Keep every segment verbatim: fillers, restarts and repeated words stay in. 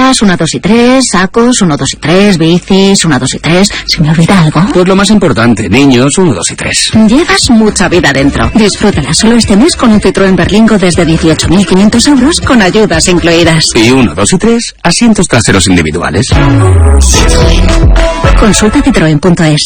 chaquetas, una, dos y tres, sacos, uno, dos y tres, bicis, una, dos y tres. ¿Se me olvida algo? Pues lo más importante, niños, uno, dos y tres. Llevas mucha vida dentro. Disfrútala solo este mes con un Citroën Berlingo desde dieciocho mil quinientos euros con ayudas incluidas. Y uno, dos y tres, asientos traseros individuales. Citroën. Consulta citroen punto es.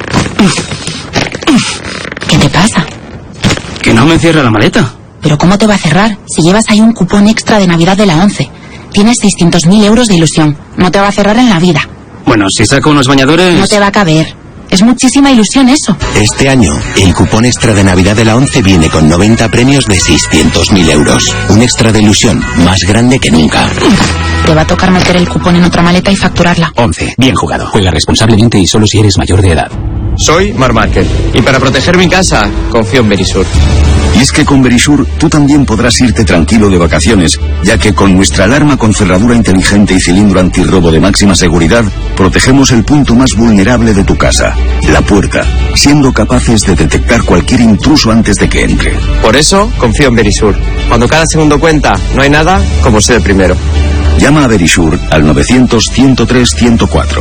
¿Qué te pasa? Que no me cierra la maleta. ¿Pero cómo te va a cerrar? Si llevas ahí un cupón extra de Navidad de la ONCE. Tienes seiscientos mil euros de ilusión. No te va a cerrar en la vida. Bueno, si saco unos bañadores... No te va a caber. Es muchísima ilusión eso. Este año, el cupón extra de Navidad de la ONCE viene con noventa premios de seiscientos mil euros. Un extra de ilusión más grande que nunca. Te va a tocar meter el cupón en otra maleta y facturarla. ONCE. Bien jugado. Juega responsablemente y solo si eres mayor de edad. Soy Marc Márquez y para proteger mi casa confío en Verisur. Y es que con Verisur tú también podrás irte tranquilo de vacaciones, ya que con nuestra alarma con cerradura inteligente y cilindro antirrobo de máxima seguridad, protegemos el punto más vulnerable de tu casa, la puerta, siendo capaces de detectar cualquier intruso antes de que entre. Por eso confío en Verisur. Cuando cada segundo cuenta, no hay nada como ser el primero. Llama a Verisur al novecientos, ciento tres, ciento cuatro.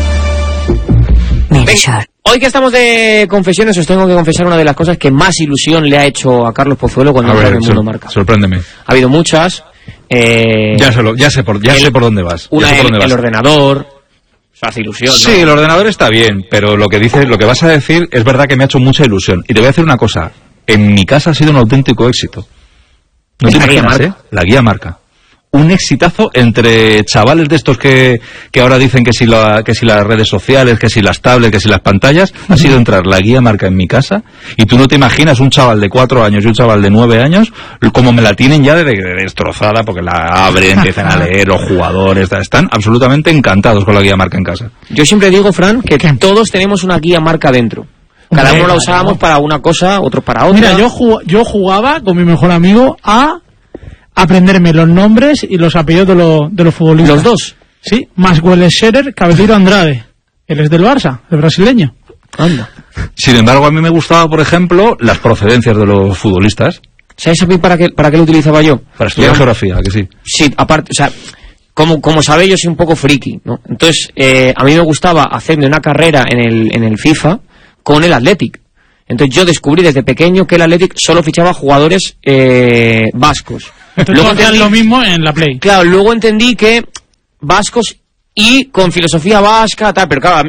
Verisur. Hoy que estamos de confesiones, os tengo que confesar una de las cosas que más ilusión le ha hecho a Carlos Pozuelo cuando entró en el Mundo Marca. Sorpréndeme. Ha habido muchas. Eh, ya, se lo, ya sé por, ya el, sé por dónde vas. Una, ya sé por el, dónde el vas. ordenador. Se hace ilusión, ¿no? Sí, el ordenador está bien, pero lo que dices, lo que vas a decir es verdad que me ha hecho mucha ilusión. Y te voy a decir una cosa. En mi casa ha sido un auténtico éxito. No te imaginas, ¿eh? La guía marca. Un exitazo entre chavales de estos que, que ahora dicen que si, la, que si las redes sociales, que si las tablets, que si las pantallas, ha sido entrar la guía marca en mi casa, y tú no te imaginas un chaval de cuatro años y un chaval de nueve años, como me la tienen ya de, de destrozada, porque la abren, empiezan a leer, los jugadores, están absolutamente encantados con la guía marca en casa. Yo siempre digo, Fran, que todos tenemos una guía marca dentro. Cada uno la usábamos para una cosa, otros para otra. Mira, yo, jug- yo jugaba con mi mejor amigo a aprenderme los nombres y los apellidos de, lo, de los futbolistas. ¿Los dos? Sí, Maxwell Scherer, Cabelleiro Andrade. Él es del Barça, el brasileño. Anda. Sin embargo, a mí me gustaba, por ejemplo, las procedencias de los futbolistas. ¿Sabes a mí para qué, para qué lo utilizaba yo? Para estudiar yo, geografía, que sí. Sí, aparte, o sea, como, como sabéis, yo soy un poco friki, ¿no? Entonces, eh, a mí me gustaba hacerme una carrera en el, en el FIFA con el Athletic. Entonces yo descubrí desde pequeño que el Athletic solo fichaba jugadores eh, vascos. Entonces luego entendí lo mismo en la Play. Claro, luego entendí que vascos y con filosofía vasca, tal, pero claro,